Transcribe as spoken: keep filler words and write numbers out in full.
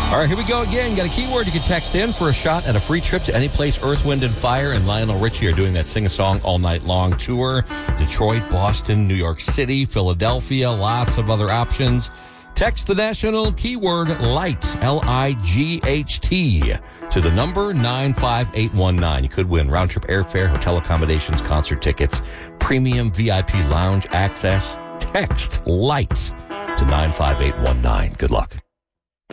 All right, here we go again. Got a keyword you can text in for a shot at a free trip to any place Earth, Wind, and Fire. And Lionel Richie are doing that sing-a-song all night long tour. Detroit, Boston, New York City, Philadelphia, lots of other options. Text the national keyword LIGHT, L I G H T, to the number nine five eight one nine. You could win round-trip airfare, hotel accommodations, concert tickets, premium V I P lounge access. Text LIGHT to nine five eight one nine. Good luck.